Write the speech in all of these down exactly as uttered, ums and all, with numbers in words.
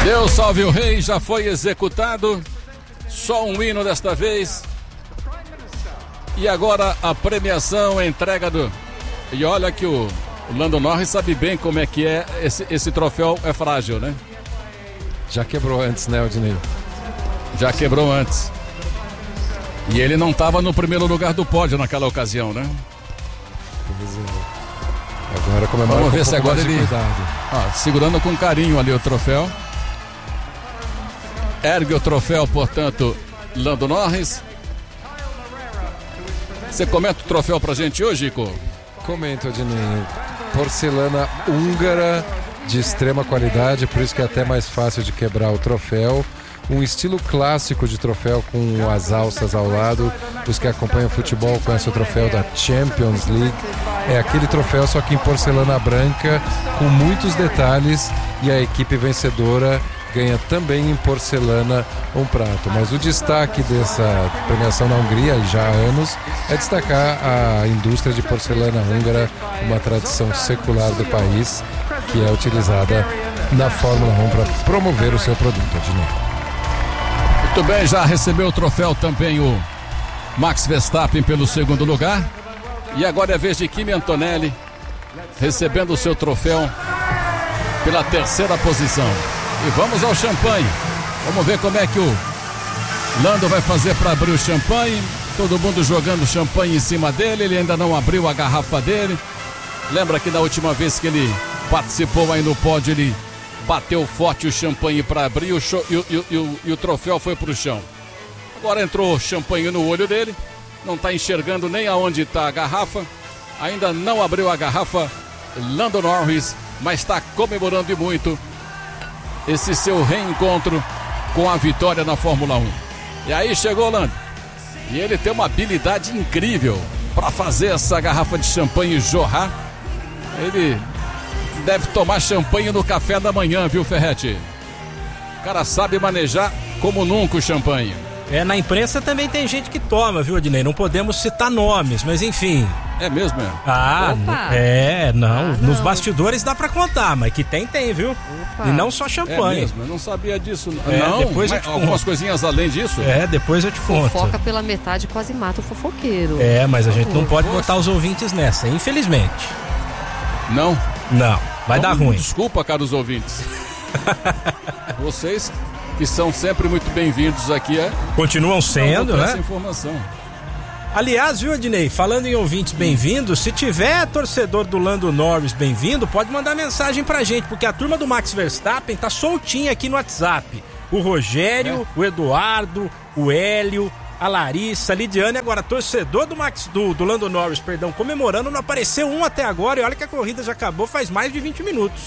Deus salve o rei, já foi executado. Só um hino desta vez. E agora a premiação, a entrega do... E olha que o, o Lando Norris sabe bem como é que é. Esse, esse troféu é frágil, né? Já quebrou antes, né, Odinei? Já quebrou antes. E ele não estava no primeiro lugar do pódio naquela ocasião, né? Agora comemora. Vamos ver com um se agora ele... Ah, segurando com carinho ali o troféu. Ergue o troféu, portanto, Lando Norris. Você comenta o troféu pra gente hoje, Ico? Comento, Odinei. Porcelana húngara de extrema qualidade, por isso que é até mais fácil de quebrar o troféu. Um estilo clássico de troféu com as alças ao lado. Os que acompanham futebol conhecem o troféu da Champions League. É aquele troféu, só que em porcelana branca, com muitos detalhes, e a equipe vencedora ganha também em porcelana um prato. Mas o destaque dessa premiação na Hungria, já há anos, é destacar a indústria de porcelana húngara, uma tradição secular do país, que é utilizada na Fórmula um para promover o seu produto. Adinei. Muito bem, já recebeu o troféu também o Max Verstappen pelo segundo lugar. E agora é a vez de Kimi Antonelli recebendo o seu troféu pela terceira posição. E vamos ao champanhe. Vamos ver como é que o Lando vai fazer para abrir o champanhe. Todo mundo jogando champanhe em cima dele. Ele ainda não abriu a garrafa dele. Lembra que da última vez que ele participou aí no pódio, ele bateu forte o champanhe para abrir o show, e, e, e, e, e o troféu foi para o chão. Agora entrou champanhe no olho dele. Não está enxergando nem aonde está a garrafa. Ainda não abriu a garrafa Lando Norris, mas está comemorando e muito esse seu reencontro com a vitória na Fórmula um. E aí chegou o Lando. E ele tem uma habilidade incrível para fazer essa garrafa de champanhe jorrar. Ele deve tomar champanhe no café da manhã, viu, Ferretti? O cara sabe manejar como nunca o champanhe. É, na imprensa também tem gente que toma, viu, Adinei? Não podemos citar nomes, mas enfim. É mesmo, é? Ah, Opa. é, não. Ah, Nos não. bastidores dá pra contar, mas que tem, tem, viu? Opa. E não só É champanhe. mesmo, eu não sabia disso. É, não, depois eu mas te algumas conto. coisinhas além disso. É, depois eu te conto. Fofoca pela metade quase mata o fofoqueiro. É, mas a gente não pode Poxa. botar os ouvintes nessa, infelizmente. Não. Não, vai dar Então, ruim. Desculpa, caros ouvintes. Vocês que são sempre muito bem-vindos aqui, é? Continuam sendo, Não, essa né? informação. Aliás, viu, Adinei, falando em ouvintes bem-vindos, se tiver torcedor do Lando Norris bem-vindo, pode mandar mensagem pra gente, porque a turma do Max Verstappen tá soltinha aqui no WhatsApp. O Rogério, É. o Eduardo, o Hélio, a Larissa, a Lidiane. Agora, torcedor do Max do, do Lando Norris, perdão, comemorando, não apareceu um até agora, e olha que a corrida já acabou faz mais de vinte minutos.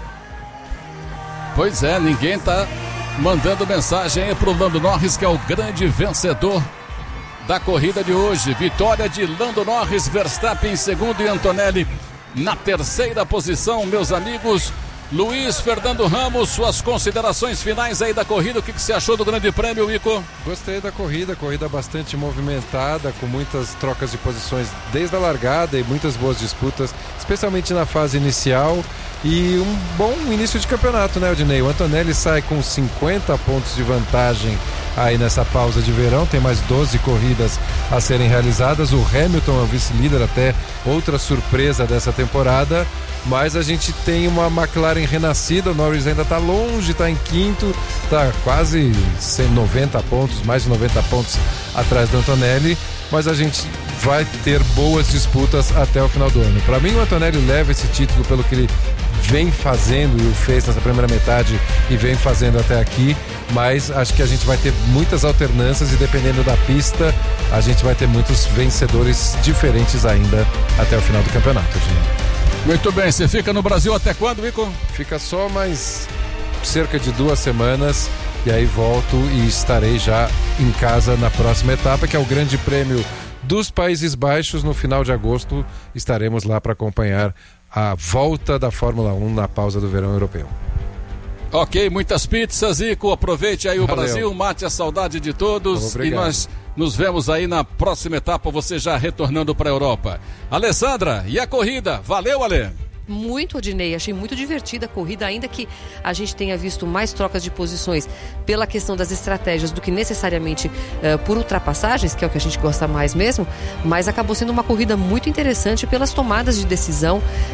Pois é, ninguém tá mandando mensagem aí pro Lando Norris, que é o grande vencedor da corrida de hoje. Vitória de Lando Norris, Verstappen em segundo e Antonelli na terceira posição, meus amigos. Luiz Fernando Ramos, suas considerações finais aí da corrida, o que, que você achou do Grande Prêmio, Ico? Gostei da corrida, corrida bastante movimentada, com muitas trocas de posições desde a largada e muitas boas disputas, especialmente na fase inicial, e um bom início de campeonato, né, Odinei? O Antonelli sai com cinquenta pontos de vantagem aí nessa pausa de verão, tem mais doze corridas a serem realizadas. O Hamilton é o vice-líder, até outra surpresa dessa temporada, mas a gente tem uma McLaren renascida. O Norris ainda está longe, está em quinto, está quase noventa pontos, mais de noventa pontos atrás do Antonelli, mas a gente vai ter boas disputas até o final do ano. Para mim, o Antonelli leva esse título pelo que ele vem fazendo e o fez nessa primeira metade e vem fazendo até aqui, mas acho que a gente vai ter muitas alternâncias e dependendo da pista, a gente vai ter muitos vencedores diferentes ainda até o final do campeonato, gente. Muito bem, você fica no Brasil até quando, Ico? Fica só mais cerca de duas semanas e aí volto e estarei já em casa na próxima etapa, que é o Grande Prêmio dos Países Baixos. No final de agosto estaremos lá para acompanhar a volta da Fórmula um na pausa do verão europeu. Ok, muitas pizzas, Ico, aproveite aí o Valeu. Brasil, mate a saudade de todos. Obrigado. E nós nos vemos aí na próxima etapa, você já retornando para a Europa. Alessandra, e a corrida? Valeu, Ale! Muito, Odinei, achei muito divertida a corrida, ainda que a gente tenha visto mais trocas de posições pela questão das estratégias do que necessariamente uh, por ultrapassagens, que é o que a gente gosta mais mesmo, mas acabou sendo uma corrida muito interessante pelas tomadas de decisão,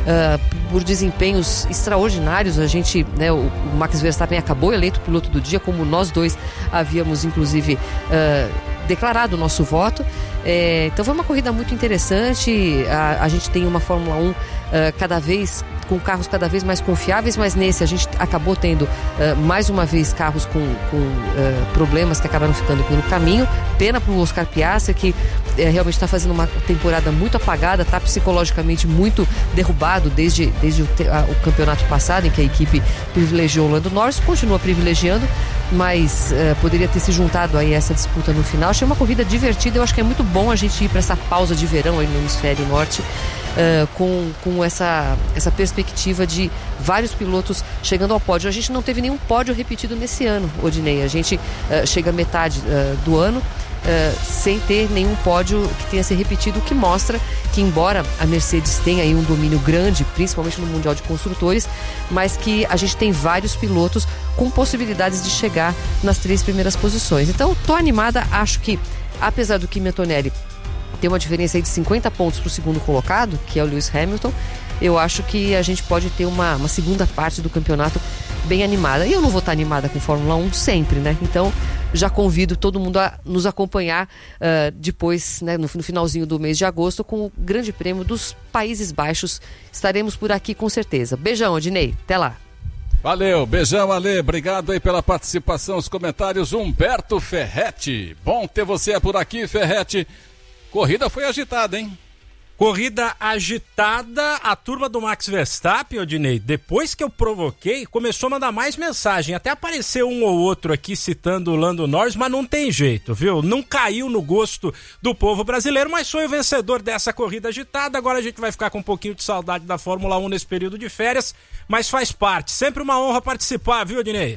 uh, por desempenhos extraordinários. A gente, né, o, o Max Verstappen acabou eleito piloto do dia, como nós dois havíamos inclusive uh, declarado o nosso voto. É, então foi uma corrida muito interessante. A, a gente tem uma Fórmula um uh, cada vez com carros cada vez mais confiáveis, mas nesse a gente acabou tendo uh, mais uma vez carros com, com uh, problemas que acabaram ficando pelo caminho. Pena para o Oscar Piastri, que uh, realmente está fazendo uma temporada muito apagada, está psicologicamente muito derrubado desde, desde o, te, a, o campeonato passado, em que a equipe privilegiou o Lando Norris, continua privilegiando, mas uh, poderia ter se juntado aí a essa disputa no final. Achei uma corrida divertida. Eu acho que é muito bom a gente ir para essa pausa de verão aí no hemisfério norte, uh, com, com essa, essa perspectiva de vários pilotos chegando ao pódio. A gente não teve nenhum pódio repetido nesse ano, Odinei. A gente uh, chega à metade uh, do ano Uh, sem ter nenhum pódio que tenha se repetido, o que mostra que, embora a Mercedes tenha aí um domínio grande, principalmente no Mundial de Construtores, mas que a gente tem vários pilotos com possibilidades de chegar nas três primeiras posições. Então, tô animada. Acho que, apesar do Kimi Antonelli ter uma diferença aí de cinquenta pontos para o segundo colocado, que é o Lewis Hamilton, eu acho que a gente pode ter uma, uma segunda parte do campeonato bem animada. E eu não vou estar animada com Fórmula um sempre, né? Então, já convido todo mundo a nos acompanhar uh, depois, né, no, no finalzinho do mês de agosto, com o Grande Prêmio dos Países Baixos. Estaremos por aqui com certeza. Beijão, Odinei. Até lá. Valeu, beijão, Ale. Obrigado aí pela participação, os comentários. Humberto Ferretti. Bom ter você por aqui, Ferretti. Corrida foi agitada, hein? Corrida agitada, a turma do Max Verstappen, Odinei, depois que eu provoquei, começou a mandar mais mensagem. Até apareceu um ou outro aqui citando o Lando Norris, mas não tem jeito, viu? Não caiu no gosto do povo brasileiro, mas foi o vencedor dessa corrida agitada. Agora a gente vai ficar com um pouquinho de saudade da Fórmula um nesse período de férias, mas faz parte. Sempre uma honra participar, viu, Odinei?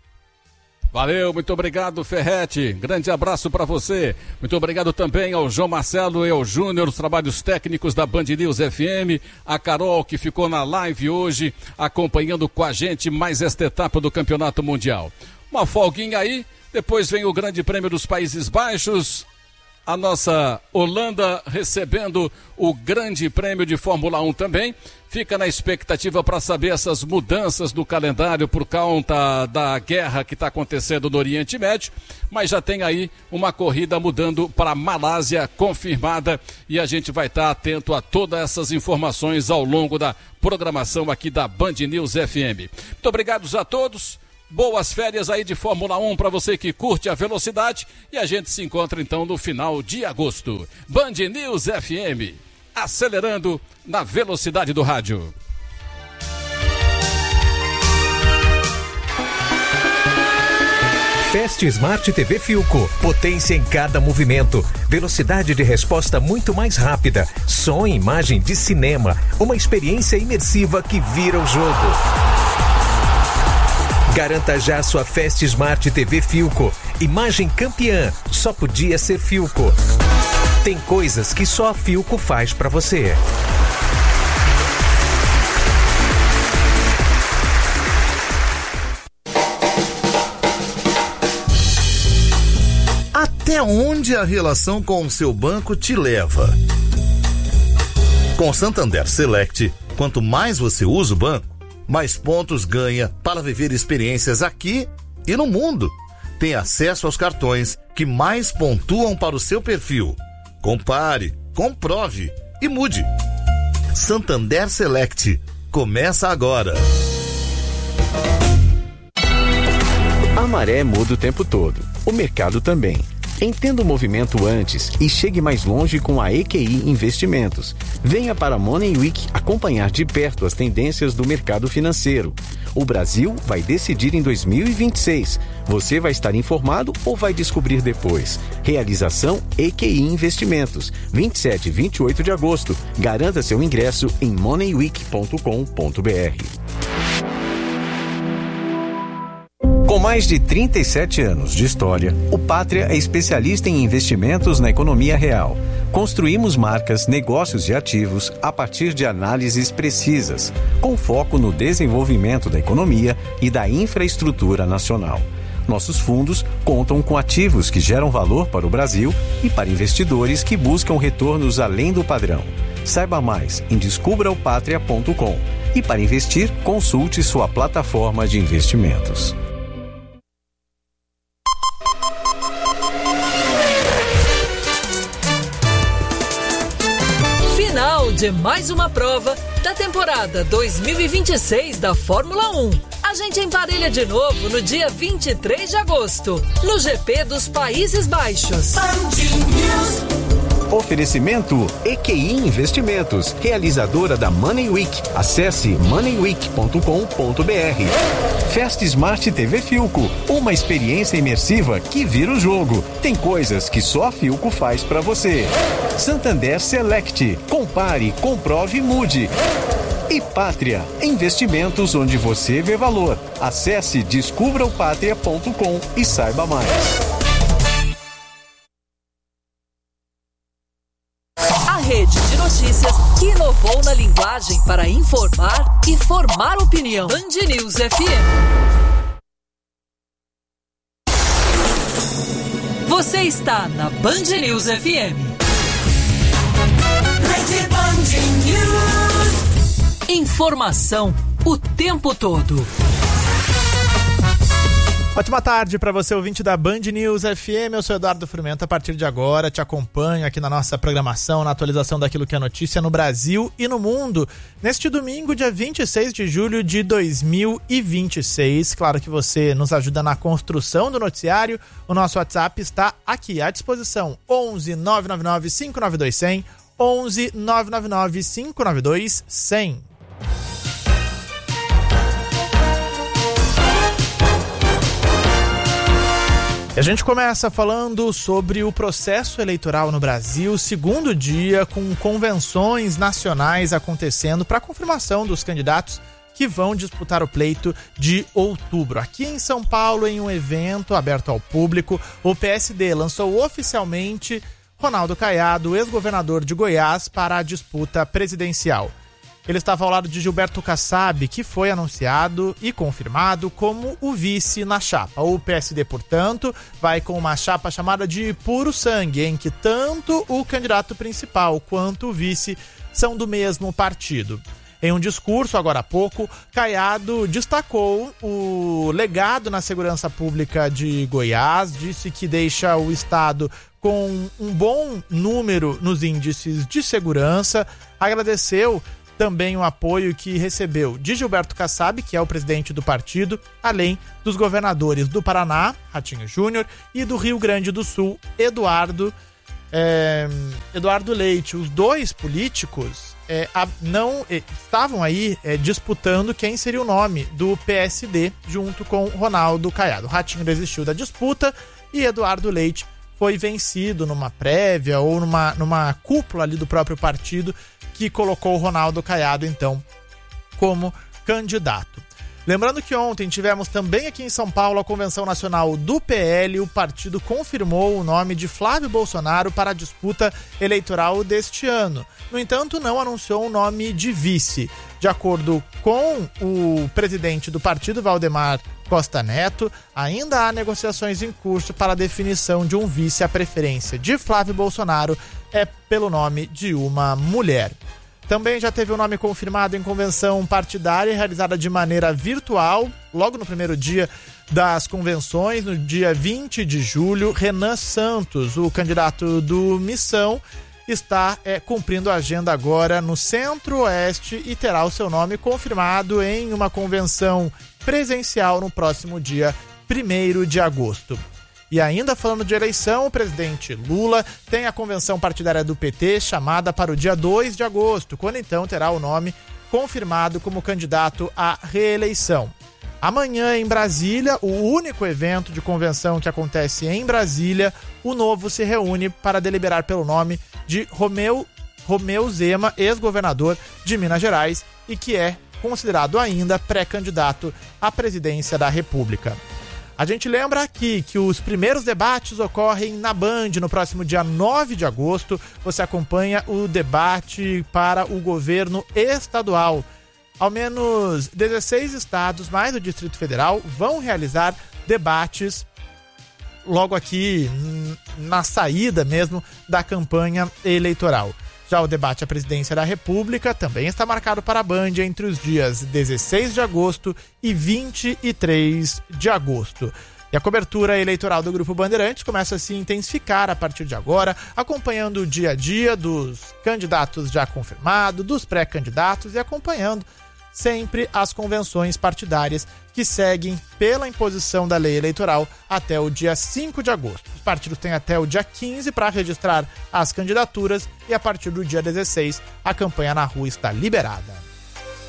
Valeu, muito obrigado, Ferretti. Grande abraço para você. Muito obrigado também ao João Marcelo e ao Júnior, os trabalhos técnicos da Band News F M. A Carol, que ficou na live hoje, acompanhando com a gente mais esta etapa do Campeonato Mundial. Uma folguinha aí, depois vem o Grande Prêmio dos Países Baixos. A nossa Holanda recebendo o Grande Prêmio de Fórmula um também. Fica na expectativa para saber essas mudanças do calendário por conta da guerra que está acontecendo no Oriente Médio. Mas já tem aí uma corrida mudando para a Malásia confirmada. E a gente vai estar atento a todas essas informações ao longo da programação aqui da Band News F M. Muito obrigado a todos. Boas férias aí de Fórmula um para você que curte a velocidade, e a gente se encontra então no final de agosto. Band News F M, acelerando na velocidade do rádio. Fast Smart T V Philco, potência em cada movimento, velocidade de resposta muito mais rápida, som e imagem de cinema, uma experiência imersiva que vira o jogo. Garanta já sua Fast Smart T V Philco. Imagem campeã, só podia ser Philco. Tem coisas que só a Philco faz pra você. Até onde a relação com o seu banco te leva? Com Santander Select, quanto mais você usa o banco, mais pontos ganha para viver experiências aqui e no mundo. Tem acesso aos cartões que mais pontuam para o seu perfil. Compare, comprove e mude. Santander Select. Começa agora. A maré muda o tempo todo. O mercado também. Entenda o movimento antes e chegue mais longe com a E Q I Investimentos. Venha para a Money Week acompanhar de perto as tendências do mercado financeiro. O Brasil vai decidir em dois mil e vinte e seis. Você vai estar informado ou vai descobrir depois? Realização E Q I Investimentos. vinte e sete e vinte e oito de agosto. Garanta seu ingresso em money week ponto com ponto b r. Com mais de trinta e sete anos de história, o Pátria é especialista em investimentos na economia real. Construímos marcas, negócios e ativos a partir de análises precisas, com foco no desenvolvimento da economia e da infraestrutura nacional. Nossos fundos contam com ativos que geram valor para o Brasil e para investidores que buscam retornos além do padrão. Saiba mais em descubra o pátria ponto com e para investir, consulte sua plataforma de investimentos. Final de mais uma prova da temporada dois mil e vinte e seis da Fórmula um. A gente emparelha de novo no dia vinte e três de agosto, no G P dos Países Baixos. Oferecimento E Q I Investimentos, realizadora da Money Week. Acesse money week ponto com ponto b r. Fast Smart T V Filco, uma experiência imersiva que vira o jogo. Tem coisas que só a Filco faz pra você. Santander Select, compare, comprove e mude. E Pátria, investimentos onde você vê valor. Acesse descubra o pátria ponto com e saiba mais. A rede de notícias que inovou na linguagem para informar e formar opinião. Band News F M. Você está na Band News F M. Rede Band News. Informação o tempo todo. Ótima tarde para você, ouvinte da Band News F M. Eu sou Eduardo Frumento. A partir de agora te acompanho aqui na nossa programação, na atualização daquilo que é notícia no Brasil e no mundo. Neste domingo, dia vinte e seis de julho de dois mil e vinte e seis. Claro que você nos ajuda na construção do noticiário. O nosso WhatsApp está aqui à disposição. onze nove nove nove cinco nove dois zero zero. onze nove nove nove cinco nove dois zero zero. A gente começa falando sobre o processo eleitoral no Brasil, segundo dia, com convenções nacionais acontecendo para a confirmação dos candidatos que vão disputar o pleito de outubro. Aqui em São Paulo, em um evento aberto ao público, o P S D lançou oficialmente Ronaldo Caiado, ex-governador de Goiás, para a disputa presidencial. Ele estava ao lado de Gilberto Kassab, que foi anunciado e confirmado como o vice na chapa. O P S D, portanto, vai com uma chapa chamada de Puro Sangue, em que tanto o candidato principal quanto o vice são do mesmo partido. Em um discurso, agora há pouco, Caiado destacou o legado na segurança pública de Goiás, disse que deixa o estado com um bom número nos índices de segurança, agradeceu também o apoio que recebeu de Gilberto Kassab, que é o presidente do partido, além dos governadores do Paraná, Ratinho Júnior, e do Rio Grande do Sul, Eduardo, é, Eduardo Leite. Os dois políticos é, a, não é, estavam aí é, disputando quem seria o nome do P S D junto com Ronaldo Caiado. Ratinho desistiu da disputa e Eduardo Leite foi vencido numa prévia ou numa, numa cúpula ali do próprio partido, que colocou o Ronaldo Caiado, então, como candidato. Lembrando que ontem tivemos também aqui em São Paulo a Convenção Nacional do P L. O partido confirmou o nome de Flávio Bolsonaro para a disputa eleitoral deste ano. No entanto, não anunciou o nome de vice. De acordo com o presidente do partido, Valdemar Costa Neto, ainda há negociações em curso para a definição de um vice. A preferência de Flávio Bolsonaro é pelo nome de uma mulher. Também já teve o nome confirmado em convenção partidária realizada de maneira virtual, logo no primeiro dia das convenções, no dia vinte de julho. Renan Santos, o candidato do Missão, está é, cumprindo a agenda agora no Centro-Oeste e terá o seu nome confirmado em uma convenção presencial no próximo dia primeiro de agosto. E ainda falando de eleição, o presidente Lula tem a convenção partidária do P T chamada para o dia dois de agosto, quando então terá o nome confirmado como candidato à reeleição. Amanhã em Brasília, o único evento de convenção que acontece em Brasília, o Novo se reúne para deliberar pelo nome de Romeu, Romeu Zema, ex-governador de Minas Gerais e que é considerado ainda pré-candidato à presidência da República. A gente lembra aqui que os primeiros debates ocorrem na Band no próximo dia nove de agosto. Você acompanha o debate para o governo estadual. Ao menos dezesseis estados, mais o Distrito Federal, vão realizar debates logo aqui na saída mesmo da campanha eleitoral. Já o debate à presidência da República também está marcado para a Band entre os dias dezesseis de agosto e vinte e três de agosto. E a cobertura eleitoral do Grupo Bandeirantes começa a se intensificar a partir de agora, acompanhando o dia a dia dos candidatos já confirmados, dos pré-candidatos e acompanhando sempre as convenções partidárias que seguem pela imposição da lei eleitoral até o dia cinco de agosto. Os partidos têm até o dia quinze para registrar as candidaturas e a partir do dia dezesseis a campanha na rua está liberada.